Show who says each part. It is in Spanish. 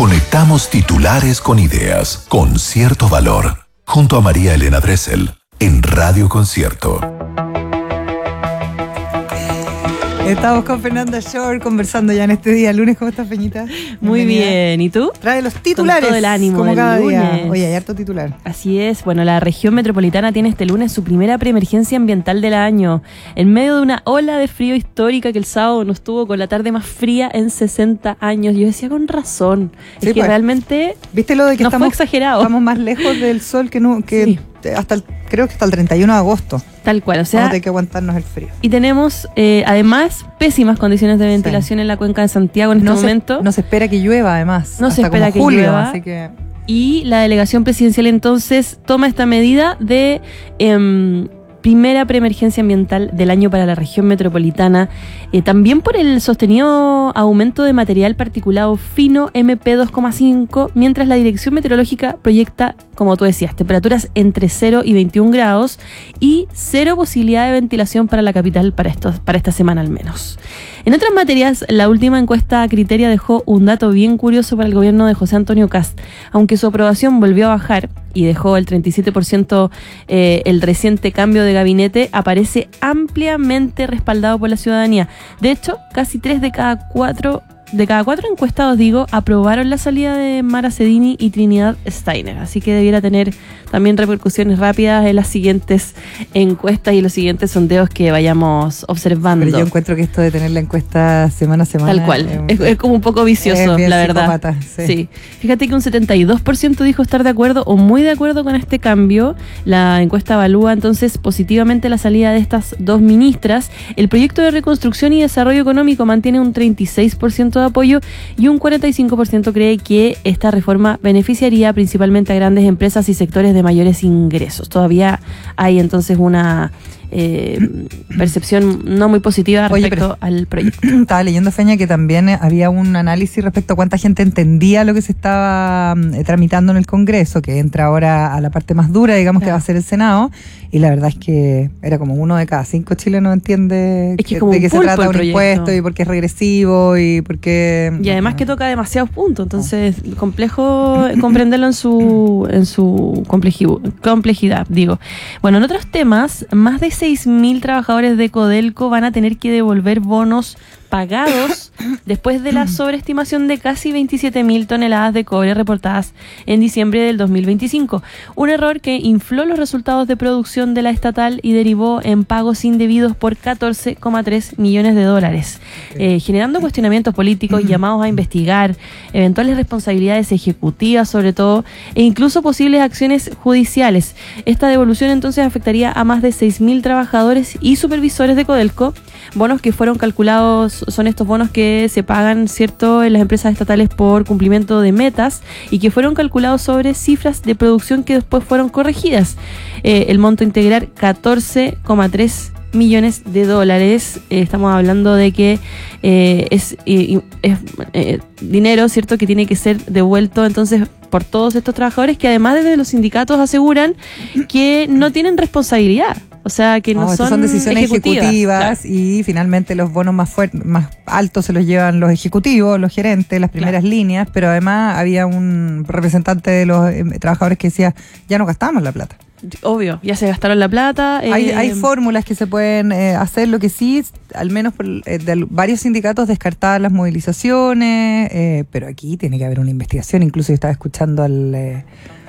Speaker 1: Conectamos titulares con ideas, con cierto valor. Junto a María Elena Dressel, en Radio Concierto.
Speaker 2: Estamos con Fernanda Shore conversando ya en este día lunes. ¿Cómo estás, Peñita?
Speaker 3: Muy bien, ¿y tú?
Speaker 2: Trae los titulares.
Speaker 3: Con todo el ánimo
Speaker 2: como
Speaker 3: del
Speaker 2: cada
Speaker 3: lunes.
Speaker 2: día. Oye, hay harto titular.
Speaker 3: Así es, bueno, la región metropolitana tiene este lunes su primera preemergencia ambiental del año, en medio de una ola de frío histórica que el sábado nos tuvo con la tarde más fría en 60 años. Yo decía con razón,
Speaker 2: Sí,
Speaker 3: es que
Speaker 2: pues,
Speaker 3: realmente
Speaker 2: ¿viste lo de que
Speaker 3: no fue exagerado?
Speaker 2: Estamos más lejos del sol que
Speaker 3: Sí.
Speaker 2: creo que hasta el 31 de agosto.
Speaker 3: Tal cual, o sea,
Speaker 2: Vamos a tener que aguantarnos el frío.
Speaker 3: y tenemos además pésimas condiciones de ventilación en la cuenca de Santiago en este momento.
Speaker 2: No se espera que llueva, además.
Speaker 3: No se
Speaker 2: hasta
Speaker 3: espera
Speaker 2: como
Speaker 3: que
Speaker 2: julio,
Speaker 3: llueva.
Speaker 2: Así que
Speaker 3: Y la delegación presidencial entonces toma esta medida de primera preemergencia ambiental del año para la región metropolitana, también por el sostenido aumento de material particulado fino MP2,5, mientras la Dirección Meteorológica proyecta, como tú decías, temperaturas entre 0 y 21 grados y cero posibilidad de ventilación para la capital para esta semana al menos. En otras materias, la última encuesta Criteria dejó un dato bien curioso para el gobierno de José Antonio Kast. Aunque su aprobación volvió a bajar y dejó el 37% el reciente cambio de gabinete, aparece ampliamente respaldado por la ciudadanía. De hecho, casi 3 de cada 4 encuestados, aprobaron la salida de Mara Cedini y Trinidad Steiner. Así que debiera tener también repercusiones rápidas en las siguientes encuestas y los siguientes sondeos que vayamos observando.
Speaker 2: pero yo encuentro que esto de tener la encuesta semana a semana...
Speaker 3: Tal cual, es como un poco vicioso,
Speaker 2: bien
Speaker 3: la verdad.
Speaker 2: psicópata, sí.
Speaker 3: Fíjate que un 72% dijo estar de acuerdo o muy de acuerdo con este cambio. La encuesta evalúa entonces positivamente la salida de estas dos ministras. El proyecto de reconstrucción y desarrollo económico mantiene un 36% de apoyo y un 45% cree que esta reforma beneficiaría principalmente a grandes empresas y sectores de mayores ingresos. Todavía hay entonces una percepción no muy positiva respecto al proyecto.
Speaker 2: Estaba leyendo, Feña, que también había un análisis respecto a cuánta gente entendía lo que se estaba tramitando en el Congreso, que entra ahora a la parte más dura, digamos, que va a ser el Senado, y la verdad es que era como 1 de cada 5 chilenos entiende de qué se trata un impuesto y por qué es regresivo y por qué...
Speaker 3: Y además que toca demasiados puntos, entonces complejo comprenderlo en su complejidad, digo. Bueno, en otros temas, más de 6.000 trabajadores de Codelco van a tener que devolver bonos pagados después de la sobreestimación de casi 27.000 toneladas de cobre reportadas en diciembre del 2025. Un error que infló los resultados de producción de la estatal y derivó en pagos indebidos por 14,3 millones de dólares, generando cuestionamientos políticos, llamados a investigar eventuales responsabilidades ejecutivas sobre todo, e incluso posibles acciones judiciales. Esta devolución entonces afectaría a más de 6.000 trabajadores y supervisores de Codelco, bonos que fueron calculados. Son estos bonos que se pagan, ¿cierto?, en las empresas estatales por cumplimiento de metas y que fueron calculados sobre cifras de producción que después fueron corregidas. El monto integral, 14,3 millones de dólares. Estamos hablando de que es dinero, ¿cierto?, que tiene que ser devuelto entonces por todos estos trabajadores que además desde los sindicatos aseguran que no tienen responsabilidad. O sea, que no son
Speaker 2: decisiones ejecutivas
Speaker 3: claro.
Speaker 2: Y finalmente los bonos más altos se los llevan los ejecutivos, los gerentes, las primeras líneas, pero además había un representante de los trabajadores que decía, ya no gastamos la plata.
Speaker 3: Obvio, ya se gastaron la plata.
Speaker 2: Hay fórmulas que se pueden hacer, lo que sí, al menos de varios sindicatos descartaban las movilizaciones, pero aquí tiene que haber una investigación. Incluso yo estaba escuchando